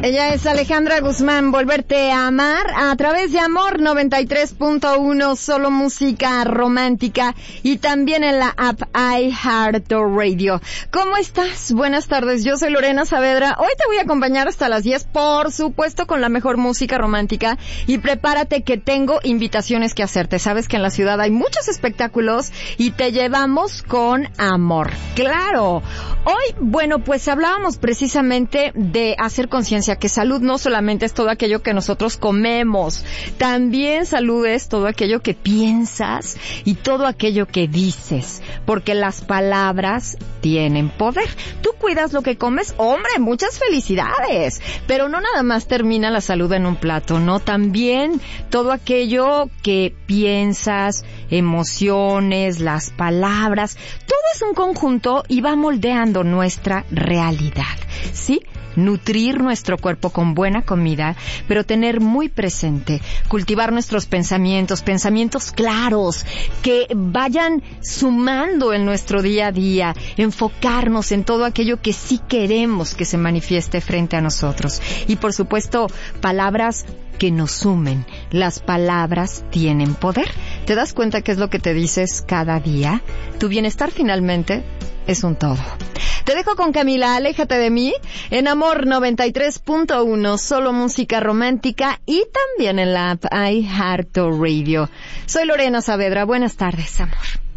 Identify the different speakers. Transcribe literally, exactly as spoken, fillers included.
Speaker 1: Ella es Alejandra Guzmán, Volverte a Amar, a través de Amor noventa y tres punto uno, solo música romántica, y también en la app iHeartRadio. ¿Cómo estás? Buenas tardes, yo soy Lorena Saavedra. Hoy te voy a acompañar hasta las diez, por supuesto, con la mejor música romántica, y prepárate que tengo invitaciones que hacerte. Sabes que en la ciudad hay muchos espectáculos y te llevamos con amor. ¡Claro! Hoy, bueno, pues hablábamos precisamente de hacer conciencia que salud no solamente es todo aquello que nosotros comemos, también salud es todo aquello que piensas y todo aquello que dices, porque las palabras tienen poder. Tú cuidas lo que comes, hombre, muchas felicidades, pero no nada más termina la salud en un plato, ¿no? También todo aquello que piensas, emociones, las palabras, todo es un conjunto y va moldeando nuestra realidad, ¿sí? Nutrir nuestro cuerpo con buena comida, pero tener muy presente, cultivar nuestros pensamientos, pensamientos claros, que vayan sumando en nuestro día a día, enfocarnos en todo aquello que sí queremos que se manifieste frente a nosotros. Y por supuesto, palabras que nos sumen. Las palabras tienen poder. ¿Te das cuenta qué es lo que te dices cada día? Tu bienestar finalmente es un todo. Te dejo con Camila, Aléjate de mí, en Amor noventa y tres punto uno, solo música romántica, y también en la app iHeartRadio. Soy Lorena Saavedra, buenas tardes, amor.